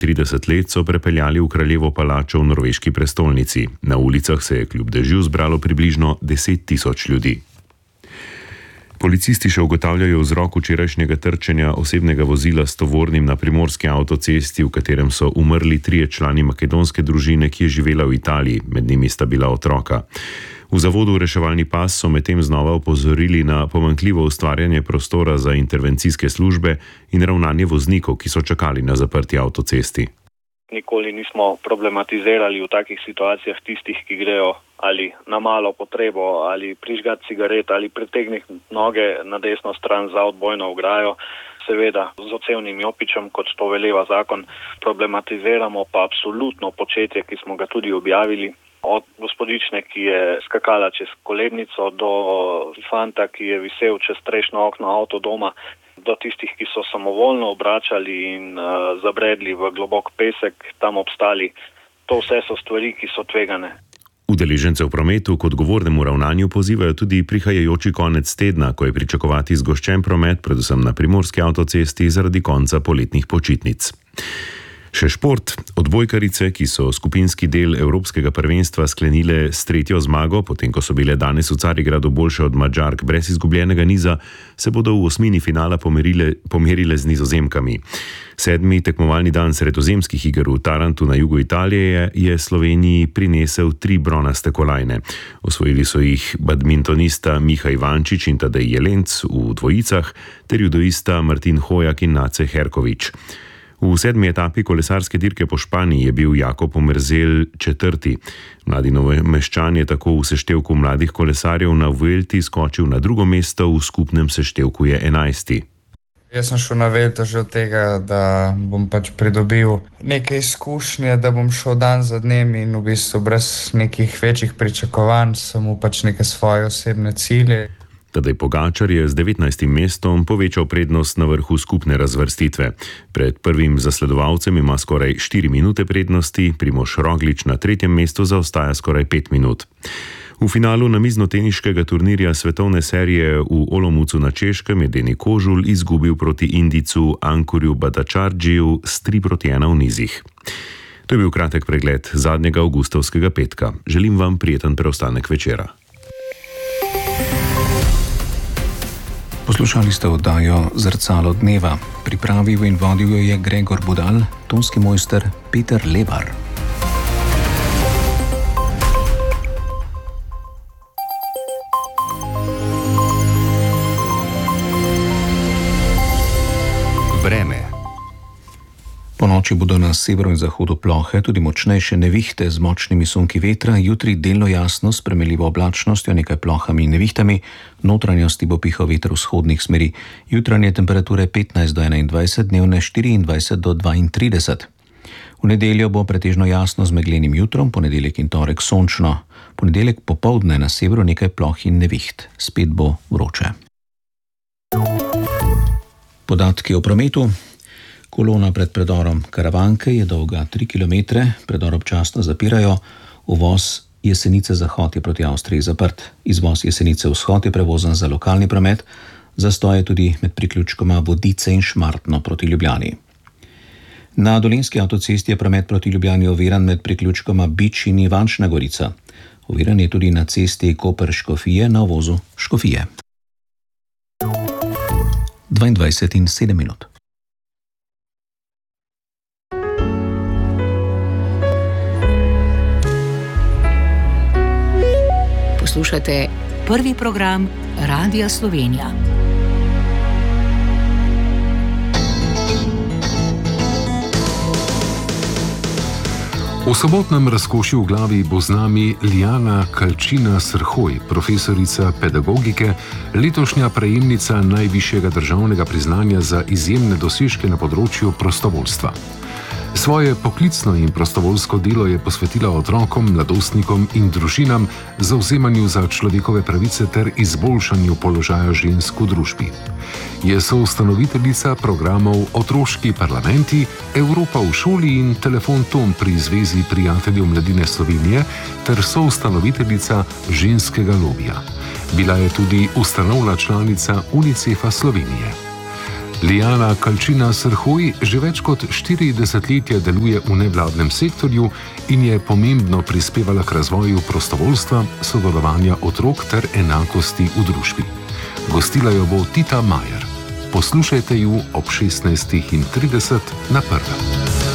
30 let so prepeljali v kraljevo palačo v norveški prestolnici. Na ulicah se je kljub dežju zbralo približno 10 tisoč ljudi. Policisti še ugotavljajo vzrok včerajšnjega trčenja osebnega vozila s tovornim na primorski avtocesti, v katerem so umrli 3 člani makedonske družine, ki je živela v Italiji, med njimi sta bila otroka. V zavodu Reševalni pas so medtem znova opozorili na pomanjkljivo ustvarjanje prostora za intervencijske službe in ravnanje voznikov, ki so čakali na zaprti avtocesti. Nikoli nismo problematizirali v takih situacijah tistih, ki grejo ali na malo potrebo, ali prižgati cigaret, ali pretegniti noge na desno stran za odbojno ograjo. Seveda z odsevnim jopičem, kot to veleva zakon, problematiziramo pa absolutno početje, ki smo ga tudi objavili. Od gospodične, ki je skakala čez kolebnico, do fanta, ki je visel čez strešno okno avtodoma, do tistih, ki so samovoljno obračali in zabredli v globok pesek, tam obstali. To vse so stvari, ki so tvegane. Udeležence v prometu k odgovornemu ravnanju pozivajo tudi prihajajoči konec tedna, ko je pričakovati zgoščen promet, predvsem na primorski avtocesti zaradi konca poletnih počitnic. Še šport. Odbojkarice, ki so skupinski del Evropskega prvenstva sklenile s 3. zmago, potem ko so bile danes v Carigradu boljše od Madžark brez izgubljenega niza, se bodo v osmini finala pomerile z Nizozemkami. 7. tekmovalni dan sredozemskih iger v Tarantu na jugu Italije je Sloveniji prinesel 3 bronaste kolajne. Osvojili so jih badmintonista Miha Ivančič in Tadej Jelenc v dvojicah ter judoista Martin Hojak in Nace Herkovič. V 7. etapi kolesarske dirke po Španiji je bil Jakob Omerzel 4. Mladi Novomeščan je tako v seštevku mladih kolesarjev na Vuelti skočil na 2. mesto, v skupnem seštevku je 11. Jaz sem šel na Vuelto že od tega, da bom pridobil neke izkušnje, da bom šel dan za dnem in v bistvu brez nekih večjih pričakovanj, samo neke svoje osebne cilje. Tadej Pogačar je z 19. mestom povečal prednost na vrhu skupne razvrstitve. Pred prvim zasledovalcem ima skoraj 4 minute prednosti, Primož Roglič na 3. mestu zaostaja skoraj 5 minut. V finalu namiznoteniškega turnirja svetovne serije v Olomoucu na Češkem je Deni Kožul izgubil proti Indijcu Ankurju Bhattacharjiju s 3-1 v nizih. To je bil kratek pregled zadnjega avgustovskega petka. Želim vam prijeten preostanek večera. Poslušali ste oddajo Zrcalo dneva. Pripravil in vodil jo je Gregor Budal, tonski mojster Peter Lebar. Vreme. Po noči bodo na severu in zahodu plohe, tudi močnejše nevihte z močnimi sunki vetra, jutri delno jasno s premljivo oblačnostjo, nekaj plohami in nevihtami, notranjosti bo pihal veter vzhodnih smeri, jutranje temperature 15 do 21, dnevne 24 do 32. V nedeljo bo pretežno jasno z meglenim jutrom, ponedeljek in torek sončno. Ponedeljek popoldne na severu nekaj ploh in neviht, spet bo vroče. Podatki o prometu. Kolona pred predorom Karavanke je dolga 3 km, predor občasno zapirajo, uvoz Jesenice-Zahod je proti Avstriji zaprt, izvoz Jesenice-Vzhod je prevozen za lokalni promet, zastoj je tudi med priključkoma Vodice in Šmartno proti Ljubljani. Na Dolenjski avtocesti je promet proti Ljubljani oviran med priključkoma Bič in Ivančna Gorica. Oviran je tudi na cesti Koper-Škofije na uvozu Škofije. 22 in 7 minut. Poslušate prvi program Radia Slovenija. V sobotnem razkošju v glavi bo z nami Lijana Kalčina-Srhoj, profesorica pedagogike, letošnja prejemnica najvišjega državnega priznanja za izjemne dosežke na področju prostovoljstva. Svoje poklicno in prostovoljsko delo je posvetila otrokom, mladostnikom in družinam, zavzemanju za človekove pravice ter izboljšanju položaja žensk v družbi. Je soustanoviteljica programov Otroški parlamenti, Evropa v šoli in Telefon Tom pri Zvezi prijateljev mladine Slovenije ter soustanoviteljica ženskega lobija. Bila je tudi ustanovna članica UNICEF-a Slovenije. Lijana Kalčina Srhoj že več kot 4 desetletja deluje v nevladnem sektorju in je pomembno prispevala k razvoju prostovoljstva, sodelovanja otrok ter enakosti v družbi. Gostila jo bo Tita Majer. Poslušajte ju ob 16:30 na Prvem.